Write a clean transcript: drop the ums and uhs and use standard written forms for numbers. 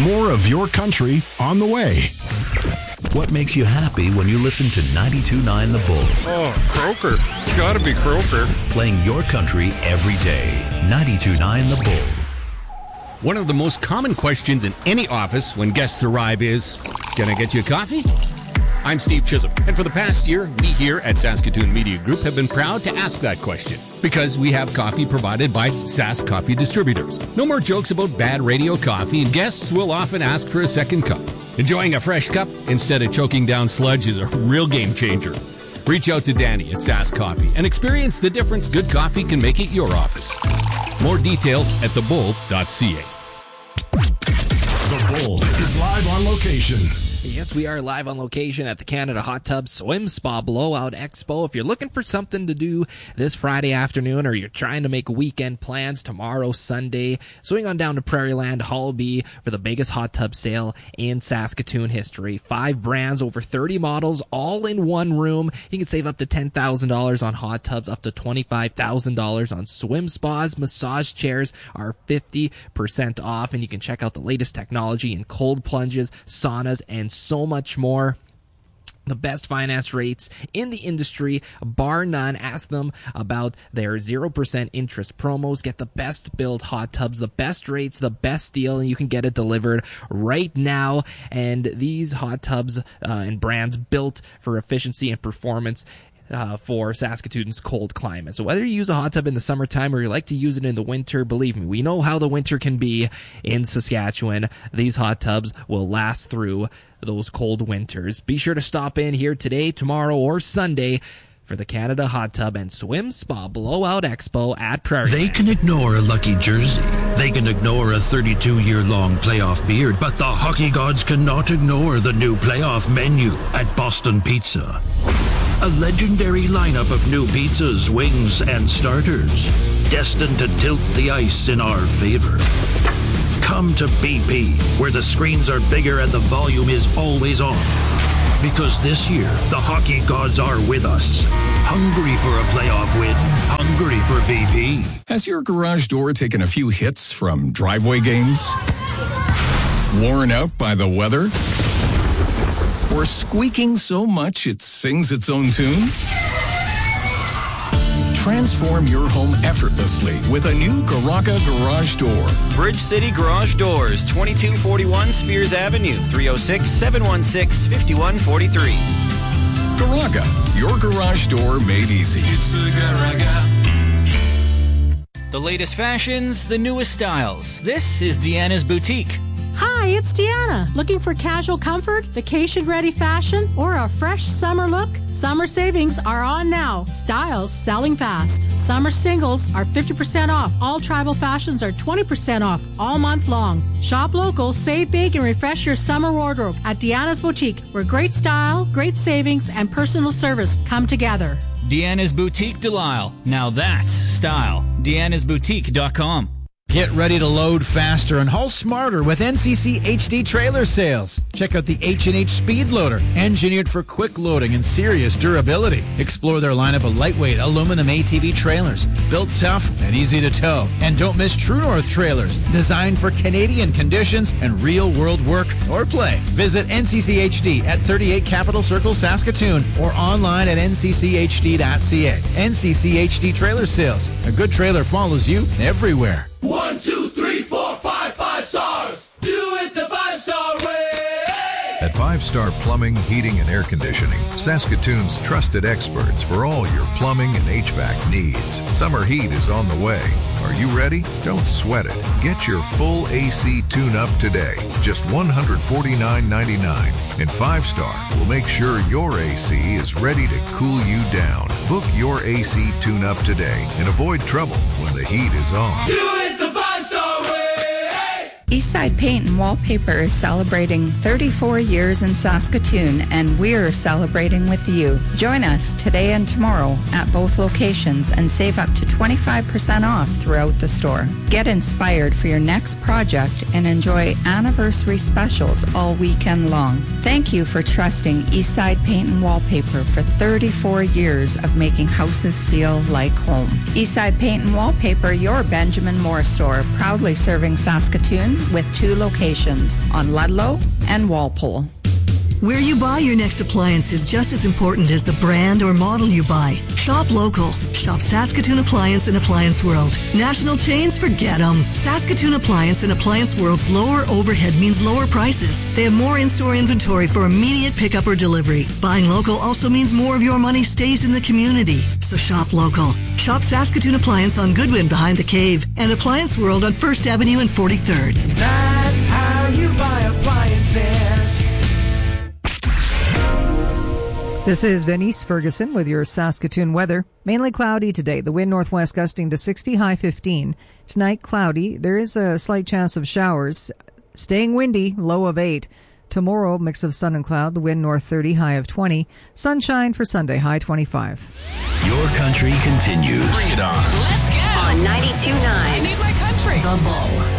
More of your country on the way. What makes you happy when you listen to 92.9 The Bull? Oh, Croker. It's got to be Croker. Playing your country every day. 92.9 The Bull. One of the most common questions in any office when guests arrive is, can I get you a coffee? I'm Steve Chisholm, and for the past year, we here at Saskatoon Media Group have been proud to ask that question because we have coffee provided by Sask Coffee Distributors. No more jokes about bad radio coffee, and guests will often ask for a second cup. Enjoying a fresh cup instead of choking down sludge is a real game changer. Reach out to Danny at Sask Coffee and experience the difference good coffee can make at your office. More details at thebull.ca. The Bull is live on location. Yes, we are live on location at the Canada Hot Tub Swim Spa Blowout Expo. If you're looking for something to do this Friday afternoon, or you're trying to make weekend plans tomorrow, Sunday, swing on down to Prairieland Hall B for the biggest hot tub sale in Saskatoon history. 5 brands, over 30 models, all in one room. You can save up to $10,000 on hot tubs, up to $25,000 on swim spas. Massage chairs are 50% off, and you can check out the latest technology in cold plunges, saunas, and so much more. The best finance rates in the industry, bar none. Ask them about their 0% interest promos. Get the best built hot tubs, the best rates, the best deal, and you can get it delivered right now. And these hot tubs and brands built for efficiency and performance for Saskatoon's cold climate. So whether you use a hot tub in the summertime or you like to use it in the winter, believe me, we know how the winter can be in Saskatchewan. These hot tubs will last through those cold winters. Be sure to stop in here today, tomorrow, or Sunday for the Canada Hot Tub and Swim Spa Blowout Expo at Prairie. They can ignore a lucky jersey. They can ignore a 32-year-long playoff beard, but the hockey gods cannot ignore the new playoff menu at Boston Pizza. A legendary lineup of new pizzas, wings, and starters, destined to tilt the ice in our favor. Come to BP, where the screens are bigger and the volume is always on. Because this year, the hockey gods are with us. Hungry for a playoff win. Hungry for BP. Has your garage door taken a few hits from driveway games? Worn out by the weather? Or squeaking so much it sings its own tune? Transform your home effortlessly with a new Garaga garage door. Bridge City Garage Doors, 2241 Spears Avenue, 306-716-5143. Garaga, your garage door made easy. It's a Garaga. The latest fashions, the newest styles. This is Deanna's Boutique. Hi, it's Deanna. Looking for casual comfort, vacation-ready fashion, or a fresh summer look? Summer savings are on now. Styles selling fast. Summer singles are 50% off. All tribal fashions are 20% off all month long. Shop local, save big, and refresh your summer wardrobe at Deanna's Boutique, where great style, great savings, and personal service come together. Deanna's Boutique Delisle. Now that's style. Deanna'sBoutique.com. Get ready to load faster and haul smarter with NCC HD trailer sales. Check out the H&H Speed Loader, engineered for quick loading and serious durability. Explore their lineup of lightweight aluminum ATV trailers, built tough and easy to tow. And don't miss True North trailers, designed for Canadian conditions and real-world work or play. Visit NCC HD at 38 Capital Circle, Saskatoon, or online at ncchd.ca. NCC HD trailer sales. A good trailer follows you everywhere. 1, 2, 3, 4, 5 stars. Do it the 5-star way. At 5 Star Plumbing, Heating, and Air Conditioning, Saskatoon's trusted experts for all your plumbing and HVAC needs. Summer heat is on the way. Are you ready? Don't sweat it. Get your full AC tune-up today. Just $149.99. And 5 Star will make sure your AC is ready to cool you down. Book your AC tune-up today and avoid trouble when the heat is on. Do it the 5-star way. Eastside Paint and Wallpaper is celebrating 34 years in Saskatoon, and we're celebrating with you. Join us today and tomorrow at both locations and save up to 25% off throughout the store. Get inspired for your next project and enjoy anniversary specials all weekend long. Thank you for trusting Eastside Paint and Wallpaper for 34 years of making houses feel like home. Eastside Paint and Wallpaper, your Benjamin Moore store, proudly serving Saskatoon with 2 locations on Ludlow and Walpole. Where you buy your next appliance is just as important as the brand or model you buy. Shop local. Shop Saskatoon Appliance and Appliance World. National chains, forget them. Saskatoon Appliance and Appliance World's lower overhead means lower prices. They have more in-store inventory for immediate pickup or delivery. Buying local also means more of your money stays in the community. So shop local. Shop Saskatoon Appliance on Goodwin behind the Cave and Appliance World on 1st Avenue and 43rd. That's how you buy appliances. This is Venice Ferguson with your Saskatoon weather. Mainly cloudy today. The wind northwest gusting to 60, high 15. Tonight, cloudy. There is a slight chance of showers. Staying windy, low of 8. Tomorrow, mix of sun and cloud. The wind north 30, high of 20. Sunshine for Sunday, high 25. Your country continues. Bring it on. Let's go. On 92.9. I need my country. The Bull.